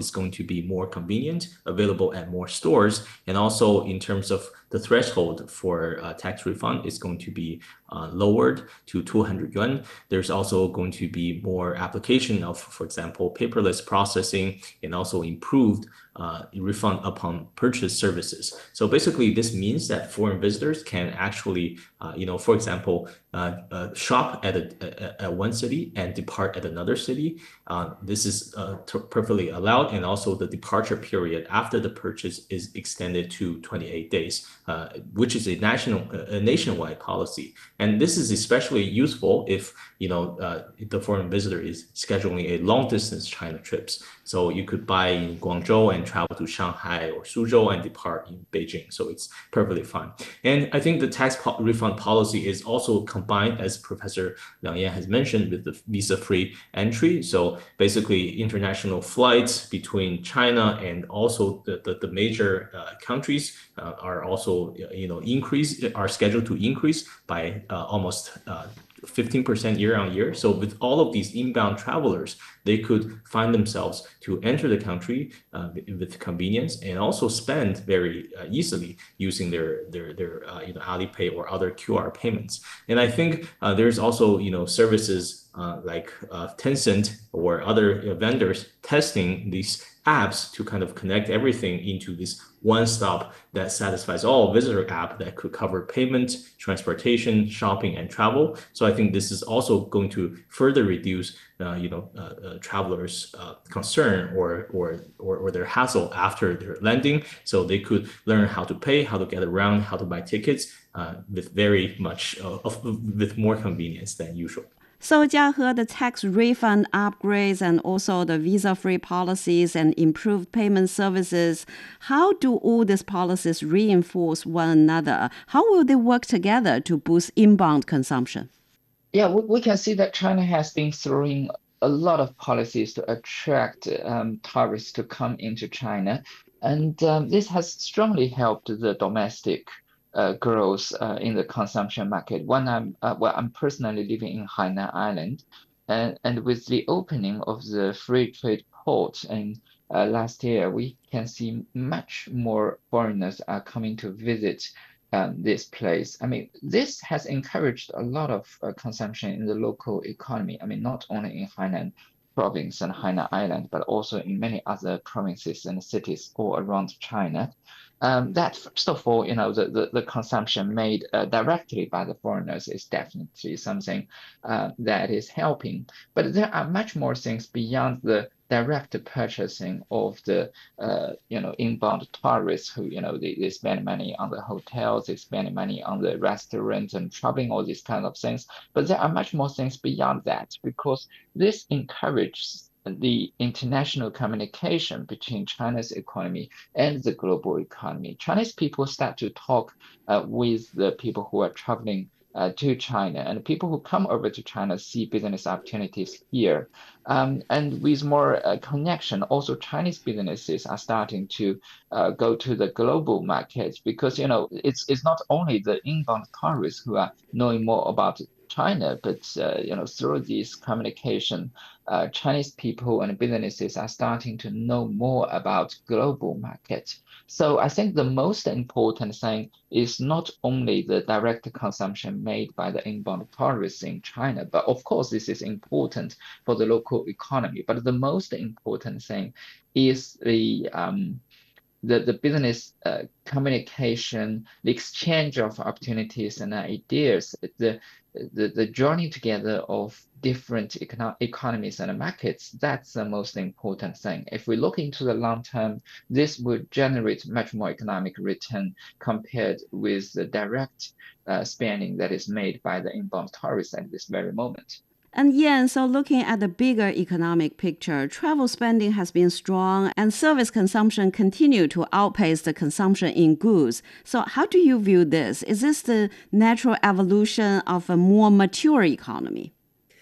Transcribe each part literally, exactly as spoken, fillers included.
is going to be more convenient, available at more stores, and also in terms of the threshold for uh, tax refund is going to be uh, lowered to two hundred yuan. There's also going to be more application of, for example, paperless processing and also improved uh, refund upon purchase services. So basically, this means that foreign visitors can actually, uh, you know, for example, uh, uh, shop at, a, at one city and depart at another city. Uh, this is uh, perfectly allowed, and also the departure period after the purchase is extended to twenty-eight days, uh, which is a national, a nationwide policy. And this is especially useful if you know uh, the foreign visitor is scheduling a long distance China trips. So you could buy in Guangzhou and travel to Shanghai or Suzhou and depart in Beijing. So it's perfectly fine. And I think the tax po- refund policy is also combined, as Professor Liang Yan has mentioned, with the visa-free entry. So basically, international flights between China and also the, the, the major uh, countries uh, are also you know increase are scheduled to increase by uh, almost uh, fifteen percent year on year. So with all of these inbound travelers, they could find themselves to enter the country uh, with convenience and also spend very uh, easily using their their their uh, you know Alipay or other Q R payments. And I think uh, there's also you know services uh, like uh, Tencent or other uh, vendors testing these apps to kind of connect everything into this one stop that satisfies all visitor app that could cover payment, transportation, shopping, and travel. So I think this is also going to further reduce, uh, you know, uh, uh, travelers' uh, concern or, or or or their hassle after their landing. So they could learn how to pay, how to get around, how to buy tickets uh, with very much uh, of, with more convenience than usual. So, Jiahe, the tax refund upgrades and also the visa-free policies and improved payment services, how do all these policies reinforce one another? How will they work together to boost inbound consumption? Yeah, we, we can see that China has been throwing a lot of policies to attract um, tourists to come into China. And um, this has strongly helped the domestic Uh, growth uh, in the consumption market. When I'm uh, well, I'm personally living in Hainan Island, and and with the opening of the free trade port in uh, last year, we can see much more foreigners are coming to visit um, this place. I mean, this has encouraged a lot of uh, consumption in the local economy. I mean, not only in Hainan province and Hainan Island, but also in many other provinces and cities all around China. Um, that first of all, you know, the, the, the consumption made uh, directly by the foreigners is definitely something uh, that is helping. But there are much more things beyond the direct purchasing of the, uh, you know, inbound tourists who, you know, they, they spend money on the hotels, they spend money on the restaurants and traveling, all these kind of things. But there are much more things beyond that, because this encourages the international communication between China's economy and the global economy. Chinese people start to talk uh, with the people who are traveling uh, to China, and people who come over to China see business opportunities here. Um, and with more uh, connection, also Chinese businesses are starting to uh, go to the global markets, because, you know, it's, it's not only the inbound tourists who are knowing more about China, but uh, you know, through this communication, uh, Chinese people and businesses are starting to know more about global markets. So I think the most important thing is not only the direct consumption made by the inbound tourists in China, but of course this is important for the local economy. But the most important thing is the um, the, the business uh, communication, the exchange of opportunities and ideas, the, the, the journey together of different econo economies and markets, that's the most important thing. If we look into the long term, this would generate much more economic return compared with the direct uh, spending that is made by the inbound tourists at this very moment. And Yan, so looking at the bigger economic picture, travel spending has been strong and service consumption continue to outpace the consumption in goods. So how do you view this? Is this the natural evolution of a more mature economy?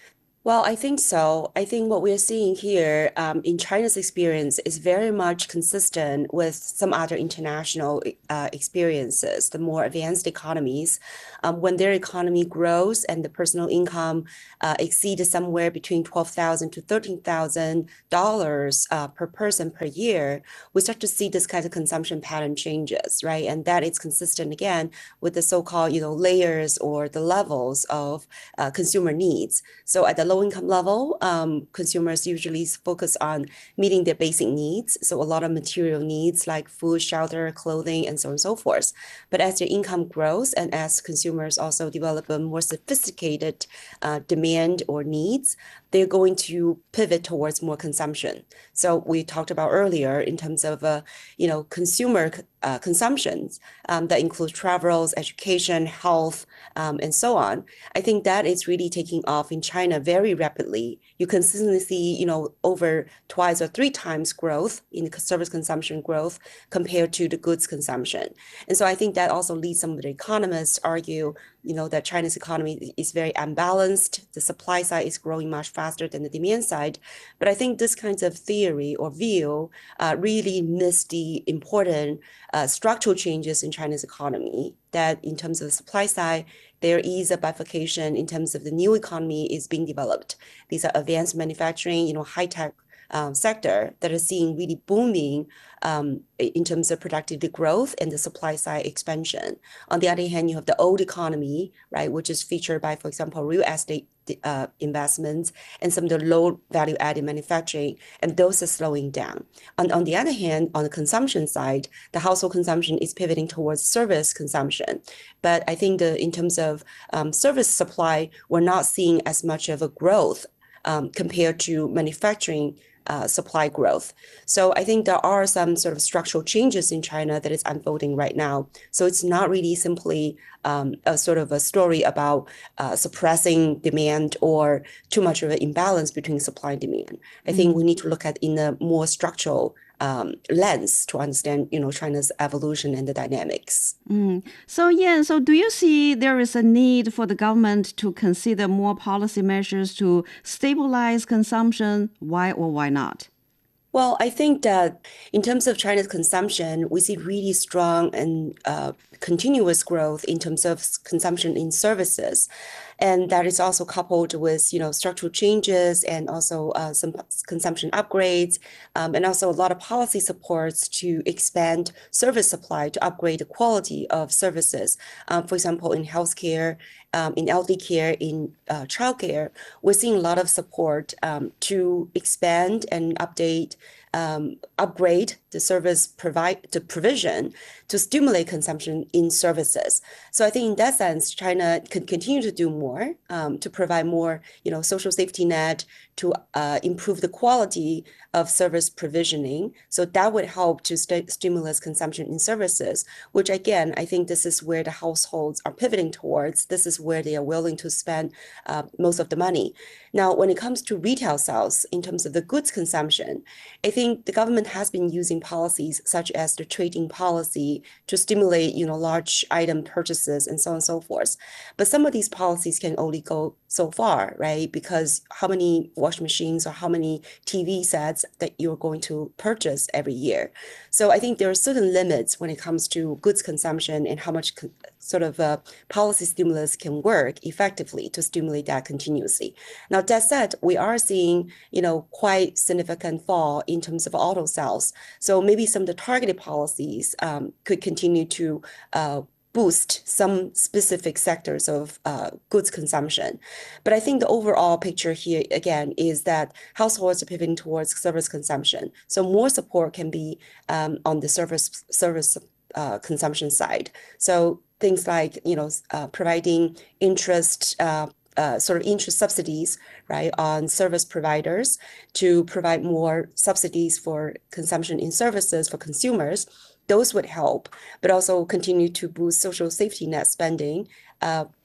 Well, I think so. I think what we're seeing here um, in China's experience is very much consistent with some other international uh, experiences. The more advanced economies, um, when their economy grows and the personal income uh, exceeds somewhere between twelve thousand to thirteen thousand dollars uh, per person per year, we start to see this kind of consumption pattern changes, right? And that is consistent again with the so-called, you know, layers or the levels of uh, consumer needs. So at the low income level, um, consumers usually focus on meeting their basic needs. So a lot of material needs like food, shelter, clothing, and so on and so forth. But as their income grows and as consumers also develop a more sophisticated uh, demand or needs, they're going to pivot towards more consumption. So we talked about earlier in terms of, uh, you know, consumer uh, consumptions um, that include travels, education, health, um, and so on. I think that is really taking off in China very rapidly. You consistently see, you know, over twice or three times growth in service consumption growth compared to the goods consumption. And so I think that also leads some of the economists argue, you know, that China's economy is very unbalanced. The supply side is growing much faster than the demand side. But I think this kind of theory or view uh, really miss the important uh, structural changes in China's economy, that in terms of the supply side, there is a bifurcation in terms of the new economy is being developed. These are advanced manufacturing, you know, high-tech um, sector that are seeing really booming um, in terms of productivity growth and the supply side expansion. On the other hand, you have the old economy, right, which is featured by, for example, real estate uh, investments and some of the low value added manufacturing, and those are slowing down. On, on the other hand, on the consumption side, the household consumption is pivoting towards service consumption. But I think the, in terms of um, service supply, we're not seeing as much of a growth um, compared to manufacturing Uh, supply growth. So I think there are some sort of structural changes in China that is unfolding right now. So it's not really simply um, a sort of a story about uh, suppressing demand or too much of an imbalance between supply and demand. I mm. think we need to look at in a more structural Um, lens to understand, you know, China's evolution and the dynamics. Mm. So yeah, so do you see there is a need for the government to consider more policy measures to stabilize consumption? Why or why not? Well, I think that in terms of China's consumption, we see really strong and uh, continuous growth in terms of consumption in services. And that is also coupled with, you know, structural changes and also uh, some consumption upgrades, um, and also a lot of policy supports to expand service supply to upgrade the quality of services. Um, for example, in healthcare, um, in elderly care, in uh, childcare, we're seeing a lot of support um, to expand and update Um, upgrade the service provide the provision to stimulate consumption in services. So I think in that sense, China could continue to do more um, to provide more, you know, social safety net to uh, improve the quality of service provisioning. So that would help to st stimulate consumption in services, which again, I think this is where the households are pivoting towards. This is where they are willing to spend uh, most of the money. Now, when it comes to retail sales, in terms of the goods consumption, I think the government has been using policies such as the trading policy to stimulate, you know, large item purchases and so on and so forth. But some of these policies can only go so far, right? Because how many washing machines or how many T V sets that you're going to purchase every year? So I think there are certain limits when it comes to goods consumption and how much sort of uh, policy stimulus can work effectively to stimulate that continuously. Now, that said, we are seeing, you know, quite significant fall in terms of auto sales. So maybe some of the targeted policies um, could continue to uh, boost some specific sectors of uh, goods consumption. But I think the overall picture here, again, is that households are pivoting towards service consumption. So more support can be um, on the service, service uh, consumption side. So things like, you know, uh, providing interest, uh, uh, sort of interest subsidies, right, on service providers to provide more subsidies for consumption in services for consumers. Those would help, but also continue to boost social safety net spending uh,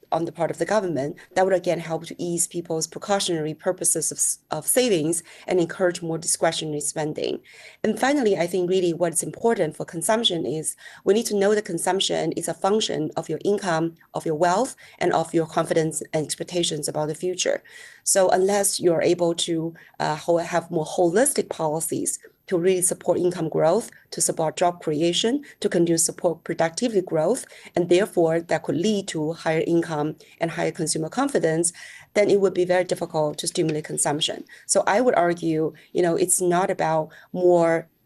on the part of the government, that would again help to ease people's precautionary purposes of, of savings and encourage more discretionary spending. And finally, I think really what's important for consumption is we need to know that consumption is a function of your income, of your wealth, and of your confidence and expectations about the future. So unless you're able to uh, have more holistic policies to really support income growth, to support job creation, to continue to support productivity growth, and therefore that could lead to higher income and higher consumer confidence, then it would be very difficult to stimulate consumption. So I would argue, you know, it's not about more